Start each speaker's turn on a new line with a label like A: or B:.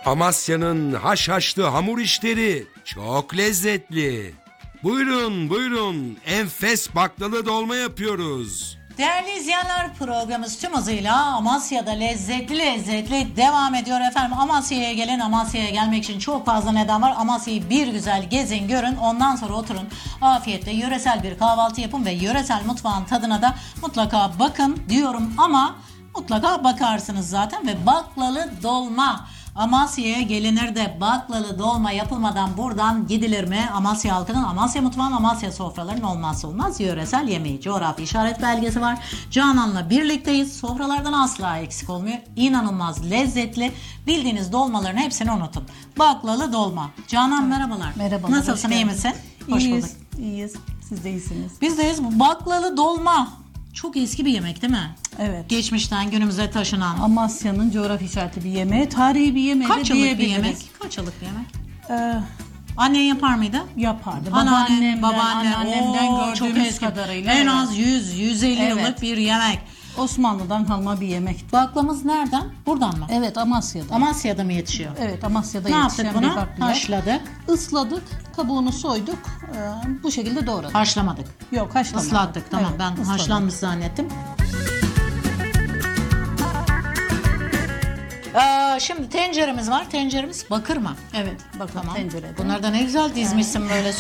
A: Amasya'nın haşhaşlı hamur işleri çok lezzetli. Buyurun buyurun, enfes baklalı dolma yapıyoruz.
B: Değerli izleyenler, programımız tüm hızıyla Amasya'da lezzetli devam ediyor efendim. Amasya'ya gelin, Amasya'ya gelmek için çok fazla neden var. Amasya'yı bir güzel gezin, görün, ondan sonra oturun afiyetle yöresel bir kahvaltı yapın ve yöresel mutfağın tadına da mutlaka bakın diyorum ama mutlaka bakarsınız zaten. Ve baklalı dolma. Amasya'ya gelinir de baklalı dolma yapılmadan buradan gidilir mi? Amasya halkının, Amasya mutfağının, Amasya sofralarının olmazsa olmaz yöresel yemeği. Coğrafi işaret belgesi var. Canan'la birlikteyiz. Sofralardan asla eksik olmuyor. İnanılmaz lezzetli. Bildiğiniz dolmaların hepsini unutun. Baklalı dolma. Canan merhabalar.
C: Merhabalar.
B: Nasılsın, iyi misin? Hoş bulduk.
C: İyiyiz. Siz de iyisiniz.
B: Biz deyiz. Baklalı dolma. Çok eski bir yemek değil mi?
C: Evet.
B: Geçmişten günümüze taşınan.
C: Amasya'nın coğrafi işareti bir yemeği, tarihi bir yemeği
B: Kaç
C: de
B: yıllık bir
C: diyebiliriz.
B: yemek? Kaç yıllık bir yemek?
C: Ee,
B: Annen yapar mıydı?
C: yapardı.
B: Anneannem,
C: Anneannemden
B: Oo, çok
C: gördüğümüz
B: eski.
C: kadarıyla.
B: En
C: evet.
B: az 100-150
C: Evet.
B: yıllık bir yemek.
C: Osmanlı'dan kalma bir yemek.
B: Baklamız nereden? Buradan mı?
C: Evet, Amasya'da.
B: Amasya'da mı yetişiyor?
C: Evet, Amasya'da
B: Ne
C: yetişen
B: yaptık
C: bir
B: bunu?
C: bakla.
B: Haşladık.
C: Isladık, kabuğunu soyduk, bu şekilde doğradık.
B: Haşlamadık.
C: Yok, haşlamadık.
B: Islattık. Tamam,
C: Evet,
B: ben
C: ısladık.
B: haşlanmış zannettim. Şimdi tenceremiz var. Tenceremiz bakır mı?
C: Evet, bakın
B: Tamam.
C: tencerede.
B: Bunları da ne güzel dizmişsin böyle